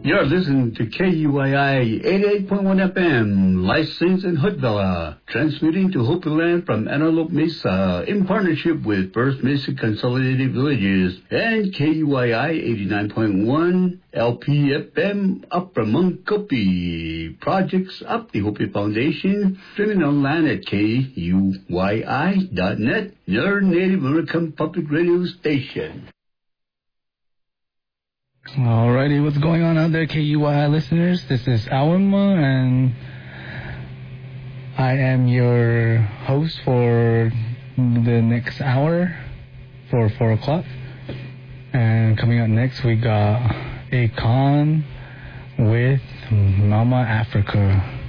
You're listening to KUYI 88.1 FM, licensed in Hoodvilla, transmitting to Hopi Land from Antelope Mesa in partnership with First Mesa Consolidated Villages and KUYI 89.1 LPFM Upper Munkopi. Projects up the Hopi Foundation, streaming online at KUYI.net, your Native American public radio station. Alrighty, what's going on out there, KUYI listeners? This is Awama, and I am your host for the next hour for 4 o'clock. And coming up next, we got Akon with Mama Africa.